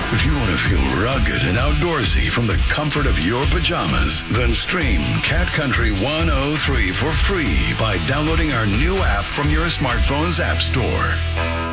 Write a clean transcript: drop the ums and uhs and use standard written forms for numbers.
If you want to feel rugged and outdoorsy from the comfort of your pajamas, then stream Cat Country 103 for free by downloading our new app from your smartphone's app store.